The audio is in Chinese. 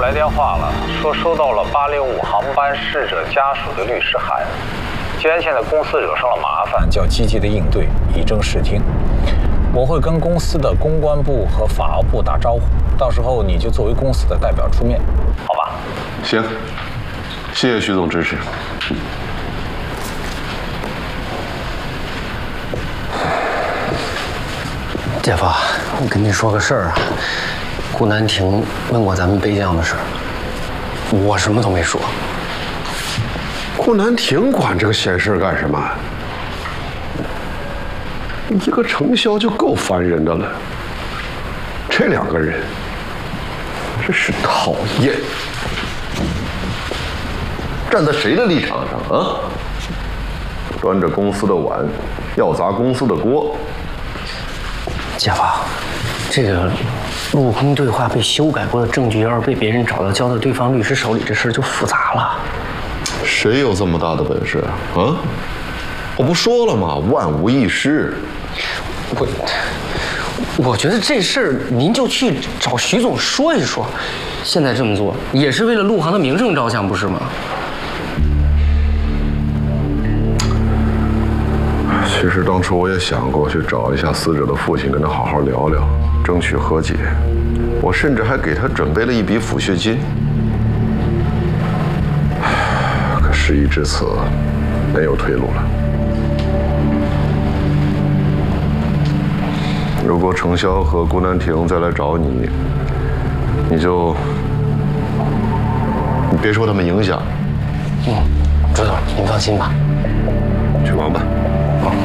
来电话了，说收到了865航班逝者家属的律师函。既然现在公司惹上了麻烦，就要积极的应对，以正视听。我会跟公司的公关部和法务部打招呼，到时候你就作为公司的代表出面，好吧？ 行，谢谢徐总支持。 姐夫，我跟你说个事儿啊，顾南亭问过咱们备降的事儿，我什么都没说。 顾南亭管这个闲事干什么？一个程潇就够烦人的了，这两个人真是讨厌。站在谁的立场上啊？端着公司的碗，要砸公司的锅。 姐夫，这个陆空对话被修改过的证据，要是被别人找到交到对方律师手里，这事儿就复杂了。 谁有这么大的本事啊？啊！我不说了吗？万无一失。 我觉得这事儿您就去找徐总说一说。现在这么做也是为了陆航的名声着想，不是吗？ 其实当初我也想过去找一下死者的父亲，跟他好好聊聊，争取和解。我甚至还给他准备了一笔抚恤金。可事已至此，没有退路了。如果程潇和顾南亭再来找你，你别受他们影响。 周总，您放心吧。 去忙吧。